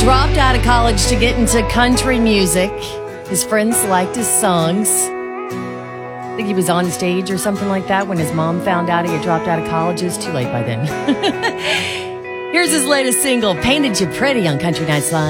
dropped out of college to get into country music. His friends liked his songs. I think he was on stage or something like that when his mom found out he had dropped out of college. It was too late by then. Here's his latest single, Painted You Pretty, on Country Nights Live.